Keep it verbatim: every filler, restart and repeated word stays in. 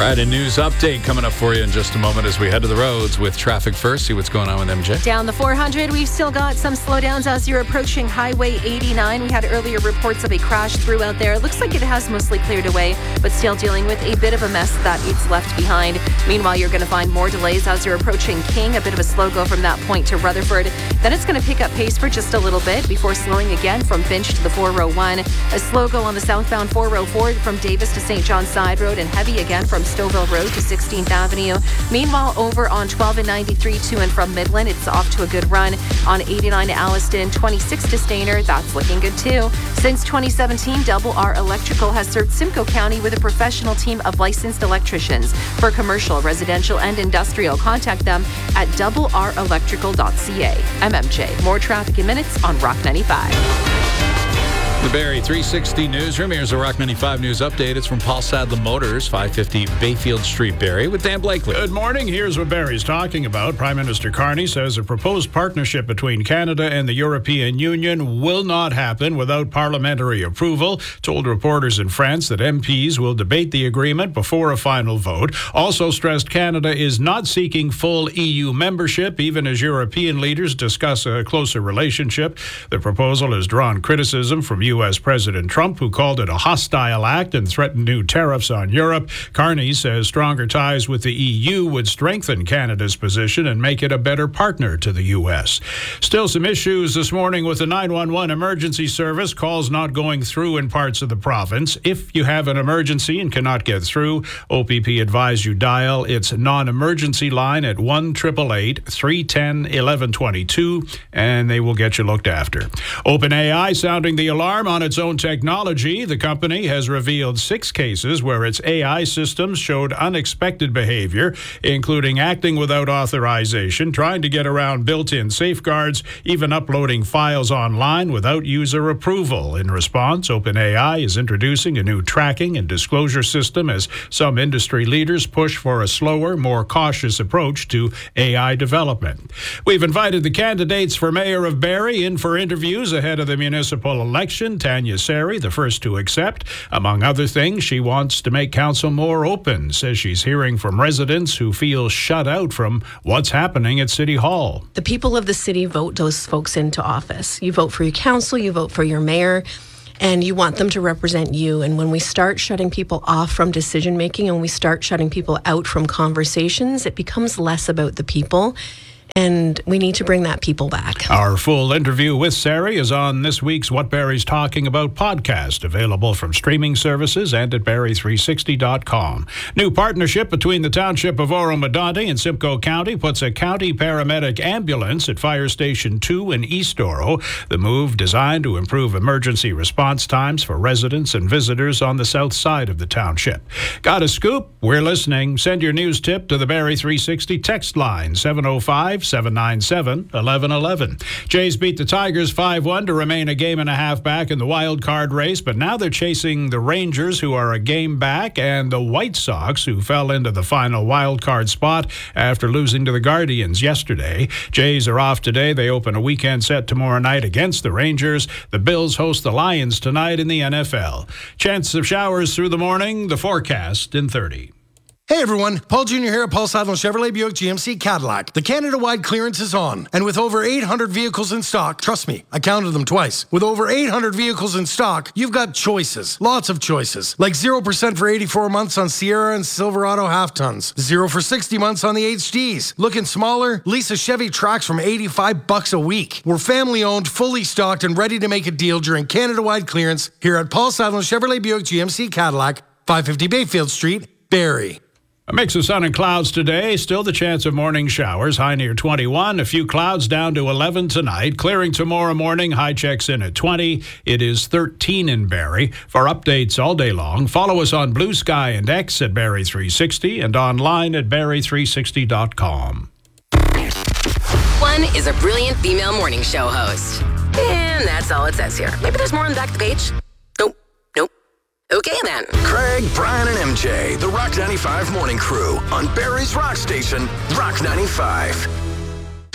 right, a news update coming up for you in just a moment as we head to the roads with traffic first. See what's going on with M J. Down the four hundred, we've still got some slowdowns as you're approaching Highway eighty-nine. We had earlier reports of a crash through out there. Looks like it has mostly cleared away, but still dealing with a bit of a mess that it's left behind. Meanwhile, you're going to find more delays as you're approaching King. A bit of a slow go from that point to Rutherford. Then it's going to pick up pace for just a little bit before slowing again from Finch to the four oh one. A slow go on the southbound four oh four from Davis to Saint John Side Road, and heavy again from Stouffville Road to sixteenth Avenue. Meanwhile, over on twelve and ninety-three to and from Midland, it's off to a good run. On eighty-nine to Alliston, twenty-six to Stayner, that's looking good too. Since twenty seventeen, Double R Electrical has served Simcoe County with a professional team of licensed electricians. For commercial, residential, and industrial, contact them at double r electrical dot c a. I'm M J. More traffic in minutes on Rock ninety-five. The Barrie three sixty Newsroom. Here's a Rock ninety-five News Update. It's from Paul Sadler Motors, five fifty Bayfield Street, Barrie, with Dan Blakely. Good morning. Here's what Barrie's talking about. Prime Minister Carney says a proposed partnership between Canada and the European Union will not happen without parliamentary approval. Told reporters in France that M Ps will debate the agreement before a final vote. Also stressed Canada is not seeking full E U membership, even as European leaders discuss a closer relationship. The proposal has drawn criticism from U S President Trump, who called it a hostile act and threatened new tariffs on Europe. Carney says stronger ties with the E U would strengthen Canada's position and make it a better partner to the U S. Still some issues this morning with the nine one one emergency service. Calls not going through in parts of the province. If you have an emergency and cannot get through, O P P advised you dial its non-emergency line at one eight eight eight, three one zero, one one two two, and they will get you looked after. OpenAI sounding the alarm on its own technology. The company has revealed six cases where its A I systems showed unexpected behavior, including acting without authorization, trying to get around built-in safeguards, even uploading files online without user approval. In response, OpenAI is introducing a new tracking and disclosure system as some industry leaders push for a slower, more cautious approach to A I development. We've invited the candidates for mayor of Barrie in for interviews ahead of the municipal election. Tanya Sari, the first to accept. Among other things, she wants to make council more open, says she's hearing from residents who feel shut out from what's happening at City Hall. The people of the city vote those folks into office. You vote for your council, you vote for your mayor, and you want them to represent you. And when we start shutting people off from decision making and we start shutting people out from conversations, it becomes less about the people. And we need to bring that people back. Our full interview with Sari is on this week's What Barrie's Talking About podcast, available from streaming services and at barrie three sixty dot com. New partnership between the Township of Oro-Medonte and Simcoe County puts a county paramedic ambulance at Fire Station two in East Oro. The move designed to improve emergency response times for residents and visitors on the south side of the township. Got a scoop? We're listening. Send your news tip to the Barrie three sixty text line, seven oh five, seven nine seven, one one one one. Jays beat the Tigers five one to remain a game and a half back in the wild card race, but now they're chasing the Rangers, who are a game back, and the White Sox, who fell into the final wild card spot after losing to the Guardians yesterday. Jays are off today. They open a weekend set tomorrow night against the Rangers. The Bills host the Lions tonight in the N F L. Chance of showers through the morning. The forecast in thirty. Hey everyone, Paul Junior here at Paul Sadler Chevrolet Buick G M C Cadillac. The Canada-wide clearance is on, and with over eight hundred vehicles in stock, trust me, I counted them twice. With over eight hundred vehicles in stock, you've got choices, lots of choices, like zero percent for eighty-four months on Sierra and Silverado half-tons, zero for sixty months on the H Ds. Looking smaller? Lease a Chevy Trax from eighty-five bucks a week. We're family-owned, fully stocked, and ready to make a deal during Canada-wide clearance here at Paul Sadler Chevrolet Buick G M C Cadillac, five fifty Bayfield Street, Barrie. A mix of sun and clouds today. Still the chance of morning showers. High near twenty-one. A few clouds down to eleven tonight. Clearing tomorrow morning. High checks in at twenty. It is thirteen in Barrie. For updates all day long, follow us on Blue Sky and X at Barrie three sixty and online at barrie three sixty dot com. One is a brilliant female morning show host. And that's all it says here. Maybe there's more on the back of the page. Nope. Nope. Okay then. Craig, Brian, and M J, the Rock ninety-five Morning Crew on Barrie's Rock Station, Rock ninety-five.